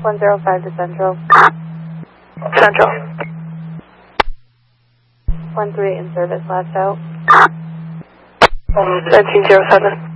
105 to Central. Central. 138 in service, last out. 1907.